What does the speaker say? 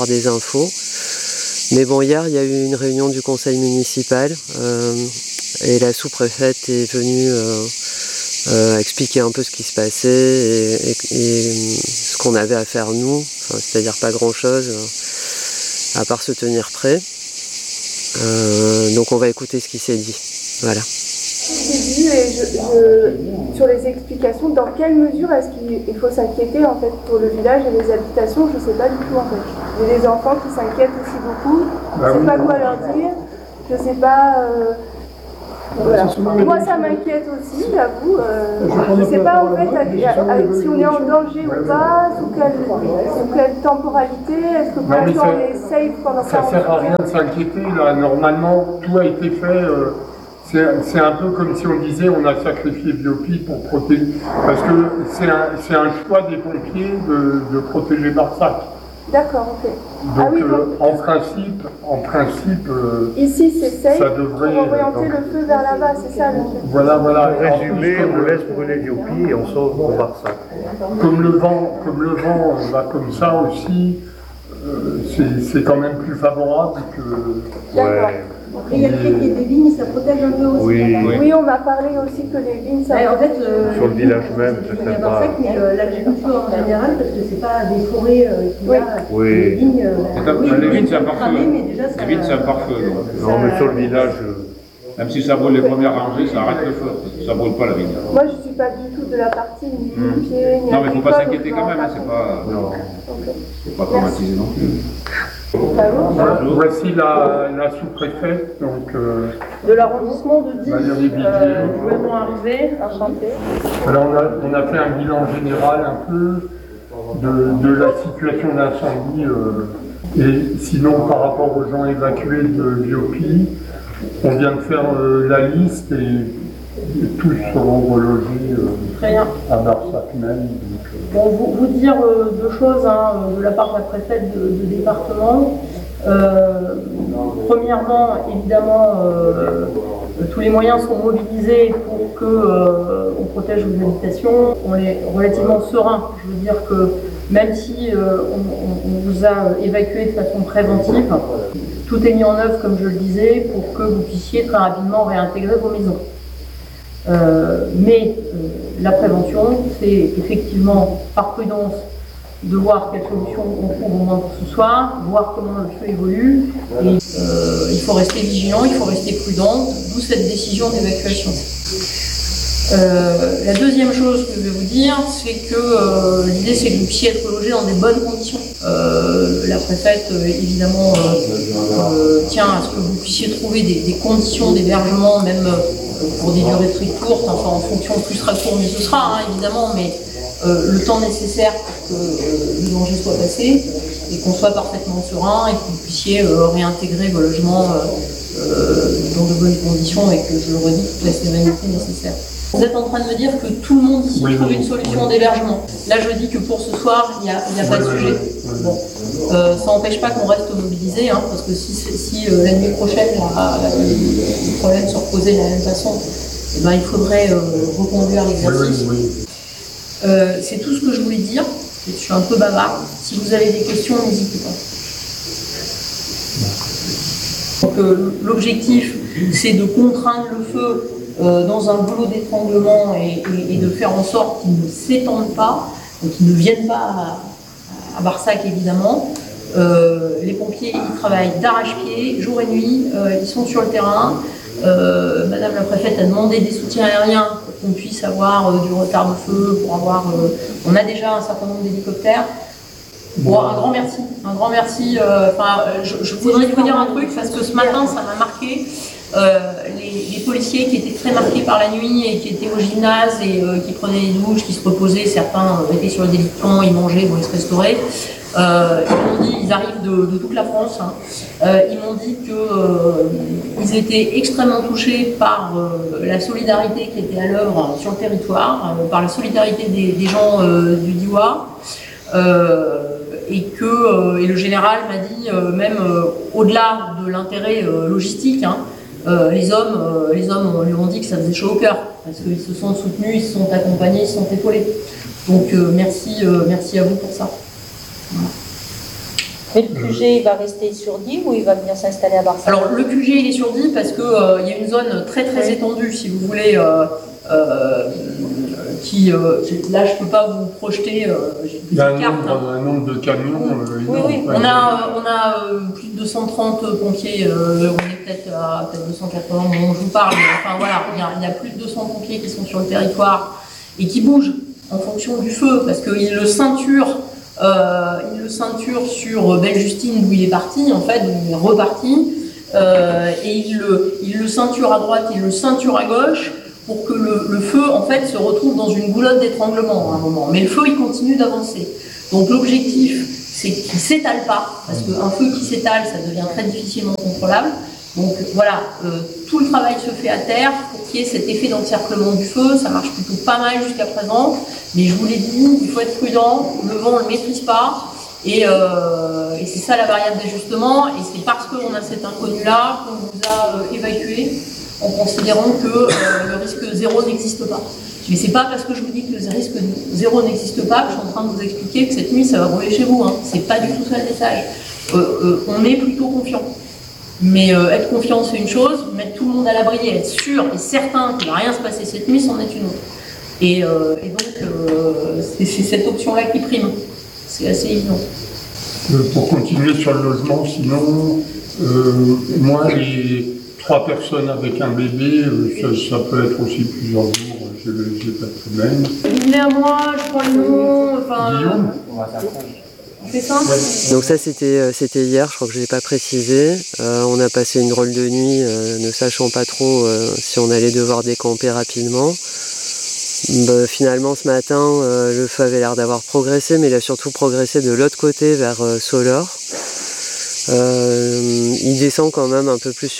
des infos. Mais bon, hier, il y a eu une réunion du conseil municipal et la sous-préfète est venue expliquer un peu ce qui se passait et ce qu'on avait à faire nous, c'est-à-dire pas grand-chose, à part se tenir prêt. Donc on va écouter ce qui s'est dit. Voilà. Sur les explications, dans quelle mesure est-ce qu'il faut s'inquiéter en fait pour le village et les habitations? Je ne sais pas du tout en fait. J'ai des enfants qui s'inquiètent aussi beaucoup. Je ne sais pas quoi leur dire. Je ne sais pas. Voilà. Moi ça m'inquiète aussi, j'avoue. Je ne sais pas en fait si on est en danger ou pas, sous quelle temporalité, est-ce que pour l'instant on est safe pendant 40 jours? Ça ne sert à rien de s'inquiéter, là. Normalement tout a été fait. C'est un peu comme si on disait on a sacrifié Biopi pour protéger, parce que c'est un choix des pompiers de protéger Barsac. D'accord, ok. Donc, oui, donc en principe, ici c'est safe, ça devrait pour orienter le feu vers là-bas, c'est ça le truc. Voilà. En résumé, on laisse brûler Biopi et on sauve pour Barsac. Comme le vent va comme ça aussi, c'est quand même plus favorable que. D'accord. Après, il y a le fait qu'il y ait des vignes, ça protège un peu aussi. Oui, on m'a parlé aussi que les vignes, ça en fait, sur le village même, je sais pas. Mais l'agriculture en général, parce que c'est pas des forêts qu'il y a, les vignes. Les vignes, c'est un pare-feu. Les vignes, c'est un pare-feu. Non, mais sur le village. Même si ça brûle les premières rangées, ça arrête le feu. Ça brûle pas la vigne. Moi, je suis pas du tout de la partie ni pompier, ni non, mais il ne faut pas s'inquiéter quand même, hein, c'est pas traumatisé non plus. Voici la sous-préfète, donc de l'arrondissement de Die, nouvellement arrivée, enchantée. Alors on a fait un bilan général un peu de la situation d'incendie et sinon par rapport aux gens évacués de Biopi, on vient de faire la liste et tous seront relogés à Barsac même. Bon, vous dire deux choses de la part de la préfète de département. Premièrement, évidemment, tous les moyens sont mobilisés pour qu'on protège vos habitations. On est relativement serein. Je veux dire que même si on vous a évacué de façon préventive, tout est mis en œuvre, comme je le disais, pour que vous puissiez très rapidement réintégrer vos maisons. Mais la prévention, c'est effectivement par prudence de voir quelle solution on trouve au moins pour ce soir, voir comment le feu évolue, et il faut rester vigilant, il faut rester prudent, d'où cette décision d'évacuation. La deuxième chose que je vais vous dire, c'est que l'idée c'est que vous puissiez être logés dans des bonnes conditions. La préfète, évidemment, tient à ce que vous puissiez trouver des conditions d'hébergement, même pour des durées très courtes, enfin en fonction plus sera court, mieux ce sera, évidemment, mais le temps nécessaire pour que le danger soit passé et qu'on soit parfaitement serein et que vous puissiez réintégrer vos logements dans de bonnes conditions et que, je le redis, toute la sérénité nécessaire. Vous êtes en train de me dire que tout le monde ici trouve une solution d'hébergement. Là, je dis que pour ce soir, il n'y a pas de sujet. Bon. Ça n'empêche pas qu'on reste mobilisé, parce que si la nuit prochaine, le problème se reposait de la même façon, il faudrait reconduire l'exercice. C'est tout ce que je voulais dire. Je suis un peu bavard. Si vous avez des questions, n'hésitez pas. Donc, l'objectif, c'est de contraindre le feu dans un goulot d'étranglement et de faire en sorte qu'ils ne s'étendent pas, qu'ils ne viennent pas à Barsac évidemment. Les pompiers, ils travaillent d'arrache-pied, jour et nuit, ils sont sur le terrain. Madame la préfète a demandé des soutiens aériens pour qu'on puisse avoir du retard de feu, pour avoir. On a déjà un certain nombre d'hélicoptères. Bon, un grand merci. Je voudrais vous dire un truc parce que ce matin, ça m'a marqué. Les policiers qui étaient très marqués par la nuit et qui étaient au gymnase et qui prenaient des douches, qui se reposaient, certains étaient sur le délitement, ils mangeaient, ils se restauraient. Ils m'ont dit, ils arrivent de toute la France, ils m'ont dit qu'ils étaient extrêmement touchés par la solidarité qui était à l'œuvre sur le territoire, par la solidarité des gens du Diois. Et le général m'a dit, même au-delà de l'intérêt logistique, les hommes lui ont dit que ça faisait chaud au cœur, parce qu'ils se sont soutenus, ils se sont accompagnés, ils se sont épaulés. Donc merci à vous pour ça. Voilà. Mais le QG, il va rester sur Die ou il va venir s'installer à Barcelone? Alors le QG, il est sur Die parce qu'il y a une zone très très étendue, si vous voulez, là je peux pas vous projeter. Il y a un nombre de camions. Oui. On a plus de 230 pompiers, on est peut-être à 280 au moment où je vous parle, mais enfin voilà, il y a plus de 200 pompiers qui sont sur le territoire et qui bougent en fonction du feu, parce qu'ils le ceinturent sur Belle-Justine d'où il est parti, en fait, d'où il est reparti, et il le ceinture à droite et le ceinture à gauche, pour que le feu, en fait, se retrouve dans une goulotte d'étranglement à un moment. Mais le feu, il continue d'avancer. Donc l'objectif, c'est qu'il ne s'étale pas, parce qu'un feu qui s'étale, ça devient très difficilement contrôlable. Donc voilà, tout le travail se fait à terre pour qu'il y ait cet effet d'encerclement du feu. Ça marche plutôt pas mal jusqu'à présent, mais je vous l'ai dit, il faut être prudent. Le vent, on ne le maîtrise pas, et c'est ça la variable d'ajustement. Et c'est parce qu'on a cet inconnu-là qu'on vous a évacué, en considérant que le risque zéro n'existe pas. Mais c'est pas parce que je vous dis que le risque zéro n'existe pas que je suis en train de vous expliquer que cette nuit ça va rouler chez vous. Hein. C'est pas du tout ça le message. On est plutôt confiant. Mais être confiant c'est une chose, mettre tout le monde à l'abri et être sûr et certain qu'il ne va rien se passer cette nuit, c'en est une autre. Et donc c'est cette option-là qui prime. C'est assez évident. Pour continuer sur le logement, sinon, moi, les 3 personnes avec un bébé, ça peut être aussi plusieurs jours, j'ai pas de problème. Il est à moi, je crois le nom, enfin... Guillaume. C'est ça. Donc ça c'était hier, je crois que je l'ai pas précisé. On a passé une drôle de nuit, ne sachant pas trop si on allait devoir décamper rapidement. Finalement ce matin, le feu avait l'air d'avoir progressé, mais il a surtout progressé de l'autre côté vers Solor. Il descend quand même un peu plus